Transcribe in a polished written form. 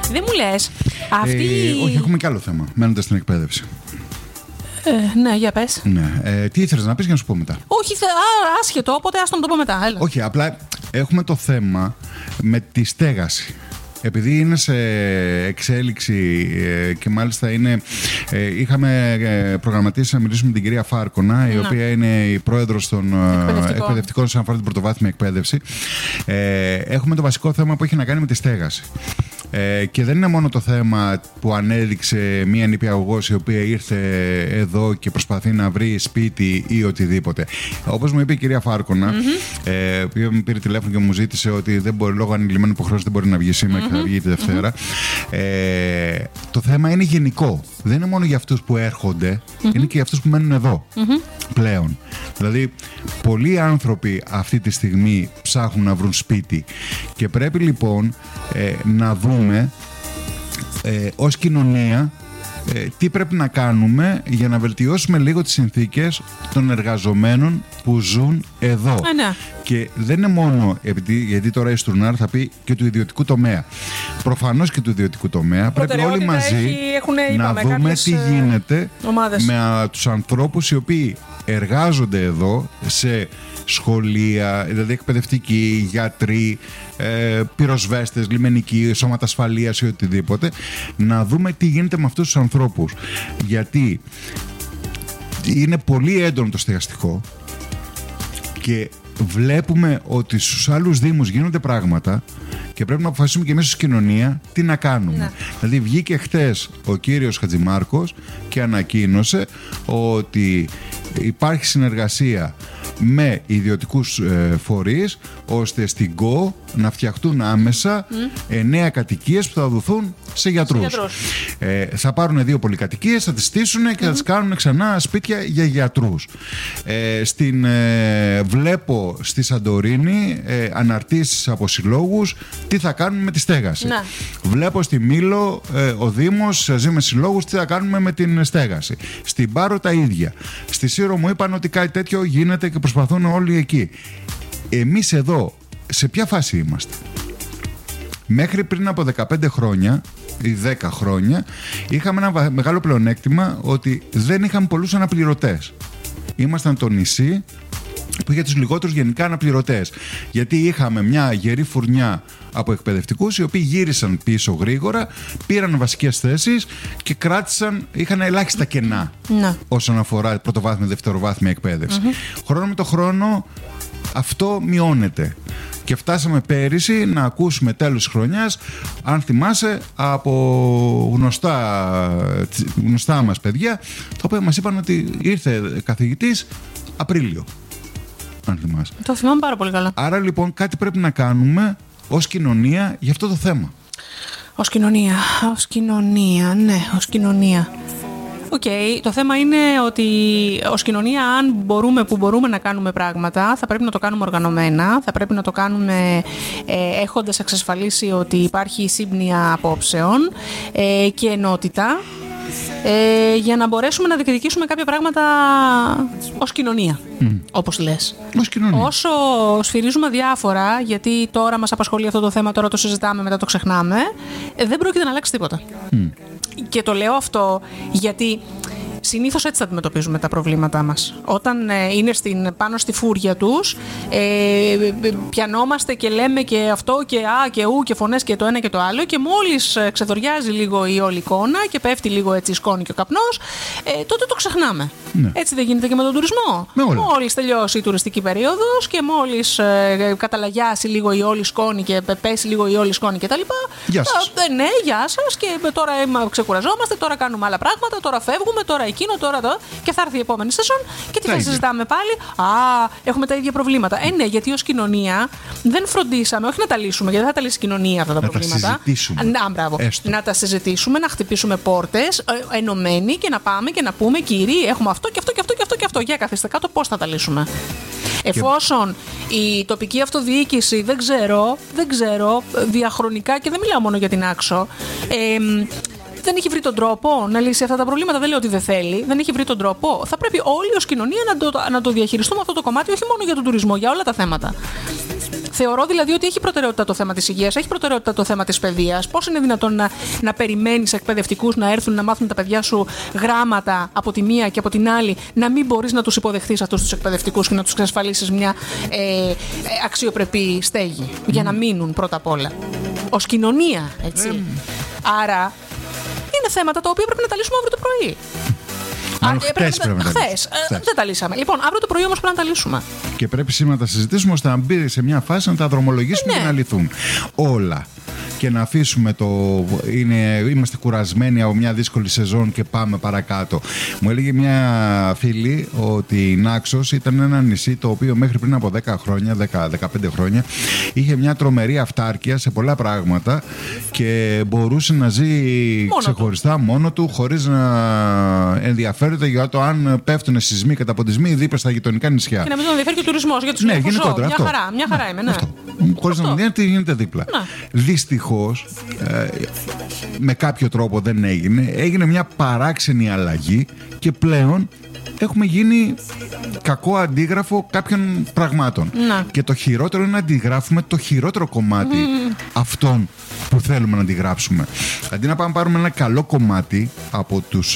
Δεν μου λες. Όχι, έχουμε κι άλλο θέμα. Μένοντας στην εκπαίδευση. Ναι, για πες. Ναι. Τι ήθελες να πεις για να σου πω μετά? Όχι, άσχετο, οπότε άστο να το πω μετά. Έλα. Όχι, απλά έχουμε το θέμα με τη στέγαση. Επειδή είναι σε εξέλιξη και μάλιστα είχαμε προγραμματίσει να μιλήσουμε με την κυρία Φάρκονα, η οποία είναι η πρόεδρος των εκπαιδευτικών όσον αφορά την πρωτοβάθμια εκπαίδευση. Έχουμε το βασικό θέμα που έχει να κάνει με τη στέγαση. Και δεν είναι μόνο το θέμα που ανέδειξε μία νηπιαγωγός η οποία ήρθε εδώ και προσπαθεί να βρει σπίτι ή οτιδήποτε. Όπως μου είπε η κυρία Φάρκονα, η οποία με πήρε τηλέφωνο και μου ζήτησε ότι δεν μπορεί, λόγω ανηλυμένων υποχρεώσεων δεν μπορεί να βγει σήμερα και θα βγει τη Δευτέρα. Το θέμα είναι γενικό. Δεν είναι μόνο για αυτούς που έρχονται, είναι και για αυτούς που μένουν εδώ πλέον. Δηλαδή, πολλοί άνθρωποι αυτή τη στιγμή ψάχνουν να βρουν σπίτι και πρέπει λοιπόν να δούμε ως κοινωνία τι πρέπει να κάνουμε για να βελτιώσουμε λίγο τις συνθήκες των εργαζομένων που ζουν εδώ. Ναι. Και δεν είναι μόνο, γιατί τώρα η Στουρνάρ θα πει και του ιδιωτικού τομέα. Προφανώς και του ιδιωτικού τομέα. Πρέπει όλοι μαζί να δούμε τι γίνεται με τους ανθρώπους οι οποίοι εργάζονται εδώ σε σχολεία, δηλαδή εκπαιδευτικοί, γιατροί, πυροσβέστες, λιμενικοί, σώματα ασφαλείας ή οτιδήποτε, να δούμε τι γίνεται με αυτούς τους ανθρώπους. Γιατί είναι πολύ έντονο το στεγαστικό και βλέπουμε ότι στους άλλους δήμους γίνονται πράγματα και πρέπει να αποφασίσουμε και εμείς ως κοινωνία τι να κάνουμε. Ναι. Δηλαδή βγήκε χτες ο κύριος Χατζημάρκος και ανακοίνωσε ότι υπάρχει συνεργασία με ιδιωτικούς φορείς ώστε στην ΚΟ να φτιαχτούν άμεσα 9 κατοικίες που θα δοθούν σε γιατρούς. Θα πάρουν 2 πολυκατοικίες, θα τις στήσουν και θα τις κάνουν ξανά σπίτια για γιατρούς. Βλέπω στη Σαντορίνη αναρτήσεις από συλλόγους τι θα κάνουμε με τη στέγαση. Να. Βλέπω στη Μήλο ο Δήμος ζει με συλλόγους τι θα κάνουμε με την στέγαση. Στην Πάρο τα ίδια. Στη Σύρο μου είπαν ότι κάτι τέτοιο γίνεται και προσπαθούν όλοι εκεί. Εμείς εδώ σε ποια φάση είμαστε? Μέχρι πριν από 15 χρόνια ή 10 χρόνια είχαμε ένα μεγάλο πλεονέκτημα ότι δεν είχαμε πολλούς αναπληρωτές. Ήμασταν το νησί που είχε τους λιγότερους γενικά αναπληρωτές. Γιατί είχαμε μια γερή φουρνιά από εκπαιδευτικούς οι οποίοι γύρισαν πίσω γρήγορα, πήραν βασικές θέσεις και είχαν ελάχιστα κενά όσον αφορά πρωτοβάθμια, δευτεροβάθμια εκπαίδευση. Χρόνο με το χρόνο αυτό μειώνεται. Και φτάσαμε πέρυσι να ακούσουμε τέλος της χρονιάς, αν θυμάσαι, από γνωστά μας παιδιά, τα οποία μας είπαν ότι ήρθε καθηγητής Απρίλιο. Αν θυμάσαι. Το θυμάμαι πάρα πολύ καλά. Άρα λοιπόν κάτι πρέπει να κάνουμε ως κοινωνία για αυτό το θέμα. Ως κοινωνία. Το θέμα είναι ότι ως κοινωνία, αν μπορούμε να κάνουμε πράγματα, θα πρέπει να το κάνουμε οργανωμένα, θα πρέπει να το κάνουμε έχοντας εξασφαλίσει ότι υπάρχει σύμπνοια απόψεων και ενότητα, για να μπορέσουμε να διεκδικήσουμε κάποια πράγματα ως κοινωνία, όπως λες. Όσο σφυρίζουμε αδιάφορα, γιατί τώρα μας απασχολεί αυτό το θέμα, τώρα το συζητάμε, μετά το ξεχνάμε, δεν πρόκειται να αλλάξει τίποτα. Και το λέω αυτό γιατί συνήθως έτσι θα αντιμετωπίζουμε τα προβλήματά μας. Όταν είναι πάνω στη φούρια τους, πιανόμαστε και λέμε και αυτό και α και ου και φωνές και το ένα και το άλλο, και μόλις ξεδοριάζει λίγο η όλη εικόνα και πέφτει λίγο έτσι η σκόνη και ο καπνός, τότε το ξεχνάμε. Ναι. Έτσι δεν γίνεται και με τον τουρισμό? Μόλις τελειώσει η τουριστική περίοδος και μόλις καταλαγιάσει λίγο η όλη σκόνη και πέσει λίγο η όλη σκόνη κτλ. Γεια σας. Ναι, γεια σας, και τώρα ξεκουραζόμαστε, τώρα κάνουμε άλλα πράγματα, τώρα φεύγουμε, τώρα εκείνο, τώρα και θα έρθει η επόμενη σεζόν και τι θα συζητάμε πάλι? Έχουμε τα ίδια προβλήματα. Ναι, γιατί ως κοινωνία δεν φροντίσαμε, όχι να τα λύσουμε, γιατί δεν θα τα λύσει η κοινωνία αυτά τα προβλήματα. Τα συζητήσουμε. Να τα συζητήσουμε, να χτυπήσουμε πόρτες ενωμένοι και να πάμε και να πούμε, κύριοι, έχουμε αυτό και αυτό και αυτό και αυτό και αυτό. Για καθίστε κάτω, πώς θα τα λύσουμε. Εφόσον η τοπική αυτοδιοίκηση, δεν ξέρω, διαχρονικά, και δεν μιλάω μόνο για την Άξο, δεν έχει βρει τον τρόπο να λύσει αυτά τα προβλήματα, δεν λέω ότι δεν θέλει, δεν έχει βρει τον τρόπο, θα πρέπει όλοι ως κοινωνία να το διαχειριστούμε αυτό το κομμάτι, όχι μόνο για τον τουρισμό, για όλα τα θέματα. Θεωρώ δηλαδή ότι έχει προτεραιότητα το θέμα της υγείας, έχει προτεραιότητα το θέμα της παιδείας. Πώς είναι δυνατόν να περιμένεις εκπαιδευτικούς να έρθουν να μάθουν τα παιδιά σου γράμματα από τη μία και από την άλλη, να μην μπορείς να τους υποδεχθείς αυτούς τους εκπαιδευτικούς και να τους εξασφαλίσεις μια αξιοπρεπή στέγη για να μείνουν πρώτα απ' όλα. Ως κοινωνία, έτσι. Άρα είναι θέματα τα οποία πρέπει να τα λύσουμε αύριο το πρωί. Χθες. Δεν τα λύσαμε. Λοιπόν, αύριο το πρωί όμως πρέπει να τα λύσουμε. Και πρέπει σήμερα να τα συζητήσουμε ώστε να μπει σε μια φάση να τα δρομολογήσουμε και να λυθούν όλα. Και να αφήσουμε είμαστε κουρασμένοι από μια δύσκολη σεζόν και πάμε παρακάτω. Μου έλεγε μια φίλη ότι η Νάξος ήταν ένα νησί το οποίο μέχρι πριν από 10 χρόνια, 10-15 χρόνια, είχε μια τρομερή αυτάρκεια σε πολλά πράγματα και μπορούσε να ζει ξεχωριστά μόνο του, χωρίς να ενδιαφέρεται για το αν πέφτουν σεισμοί, καταποντισμοί δίπλα στα γειτονικά νησιά. Και να μην τον ενδιαφέρει και ο τουρισμός για τους γενικότερα. Μια χαρά είμαι. Χωρίς να τον ενδιαφέρει τι γίνεται δίπλα. Δυστυχώς, με κάποιο τρόπο δεν έγινε μια παράξενη αλλαγή και πλέον έχουμε γίνει κακό αντίγραφο κάποιων πραγμάτων. Και το χειρότερο είναι να αντιγράφουμε το χειρότερο κομμάτι αυτών που θέλουμε να αντιγράψουμε. Αντί να πάμε πάρουμε ένα καλό κομμάτι από τους